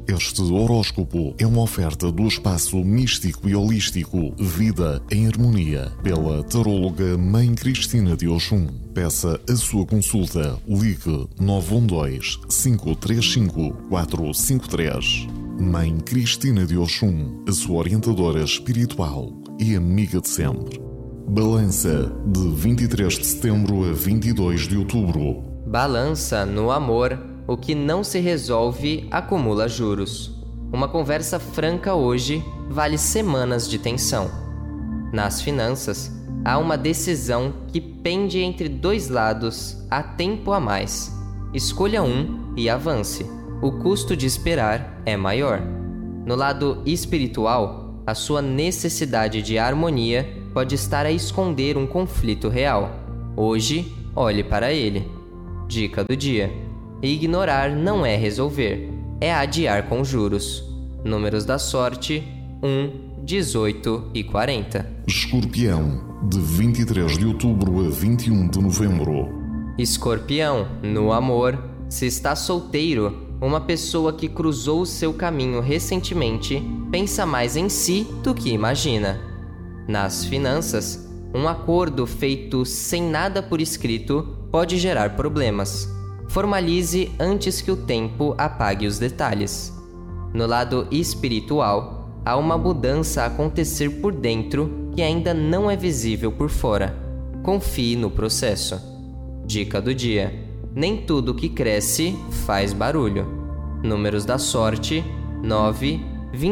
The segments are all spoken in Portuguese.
Este horóscopo é uma oferta do espaço místico e holístico Vida em Harmonia, pela taróloga Mãe Cristina de Oxum. Peça a sua consulta. Ligue 912-535-453. Mãe Cristina de Oxum, a sua orientadora espiritual e amiga de sempre. Balança de 23 de setembro a 22 de outubro. Balança no amor. O que não se resolve acumula juros. Uma conversa franca hoje vale semanas de tensão. Nas finanças, há uma decisão que pende entre dois lados há tempo a mais. Escolha um e avance. O custo de esperar é maior. No lado espiritual, a sua necessidade de harmonia pode estar a esconder um conflito real. Hoje, olhe para ele. Dica do dia: ignorar não é resolver, é adiar com juros. Números da sorte: 1, 18 e 40. Escorpião, de 23 de outubro a 21 de novembro. Escorpião, no amor, se está solteiro, uma pessoa que cruzou o seu caminho recentemente pensa mais em si do que imagina. Nas finanças, um acordo feito sem nada por escrito pode gerar problemas. Formalize antes que o tempo apague os detalhes. No lado espiritual, há uma mudança a acontecer por dentro que ainda não é visível por fora. Confie no processo. Dica do dia: nem tudo que cresce faz barulho. Números da sorte: 9,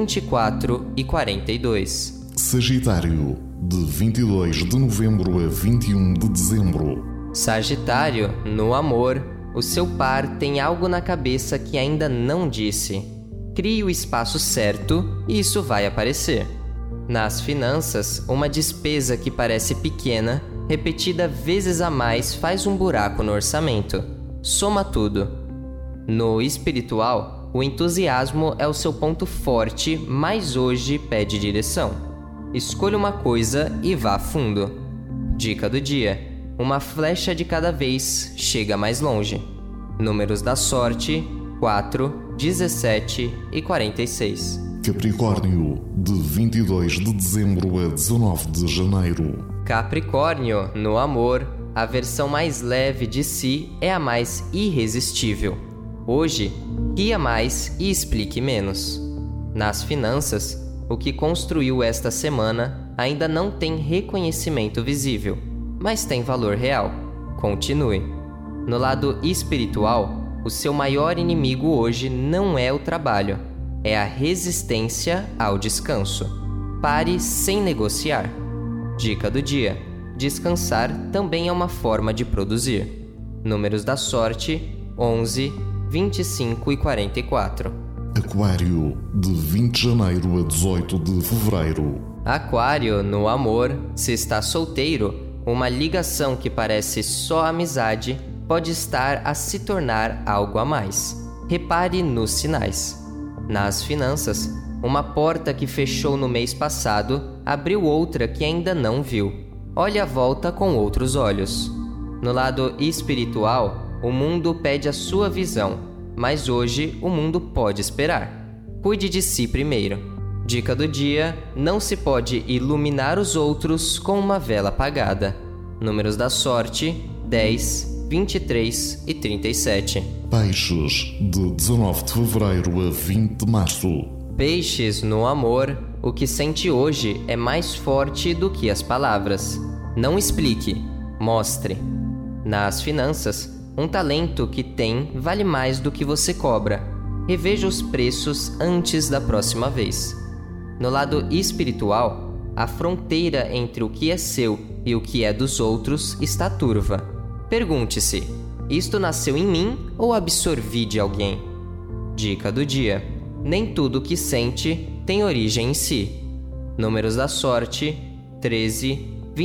24 e 42. Sagitário, de 22 de novembro a 21 de dezembro. Sagitário, no amor, o seu par tem algo na cabeça que ainda não disse. Crie o espaço certo e isso vai aparecer. Nas finanças, uma despesa que parece pequena, repetida vezes a mais, faz um buraco no orçamento. Soma tudo. No espiritual, o entusiasmo é o seu ponto forte, mas hoje pede direção. Escolha uma coisa e vá a fundo. Dica do dia: uma flecha de cada vez chega mais longe. Números da sorte: 4, 17 e 46. Capricórnio, de 22 de dezembro a 19 de janeiro. Capricórnio, no amor, a versão mais leve de si é a mais irresistível. Hoje, ria mais e explique menos. Nas finanças, o que construiu esta semana ainda não tem reconhecimento visível, mas tem valor real. Continue. No lado espiritual, o seu maior inimigo hoje não é o trabalho, é a resistência ao descanso. Pare sem negociar. Dica do dia: descansar também é uma forma de produzir. Números da sorte: 11, 25 e 44. Aquário, de 20 de janeiro a 18 de fevereiro. Aquário, no amor, se está solteiro, uma ligação que parece só amizade pode estar a se tornar algo a mais. Repare nos sinais. Nas finanças, uma porta que fechou no mês passado abriu outra que ainda não viu. Olhe a volta com outros olhos. No lado espiritual, o mundo pede a sua visão, mas hoje o mundo pode esperar. Cuide de si primeiro. Dica do dia: não se pode iluminar os outros com uma vela apagada. Números da sorte: 10, 23 e 37. Peixes, de 19 de fevereiro a 20 de março. Peixes, no amor, o que sente hoje é mais forte do que as palavras. Não explique, mostre. Nas finanças, um talento que tem vale mais do que você cobra. Reveja os preços antes da próxima vez. No lado espiritual, a fronteira entre o que é seu e o que é dos outros está turva. Pergunte-se: isto nasceu em mim ou absorvi de alguém? Dica do dia: nem tudo que sente tem origem em si. Números da sorte: 13,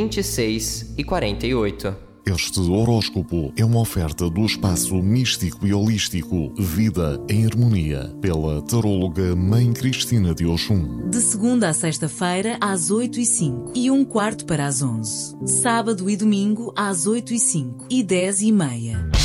26 e 48. Este horóscopo é uma oferta do espaço místico e holístico Vida em Harmonia, pela taróloga Mãe Cristina de Oxum. De segunda a sexta-feira, às 8h05 e 1/4 para as 11. Sábado e domingo, às 8h05 e 10h30.